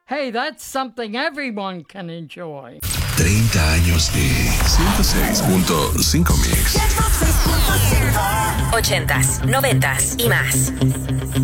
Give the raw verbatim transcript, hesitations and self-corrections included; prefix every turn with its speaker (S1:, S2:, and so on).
S1: Hey, that's something everyone can enjoy.
S2: treinta años de ciento seis punto cinco Mix.
S3: Ochentas, noventas y más.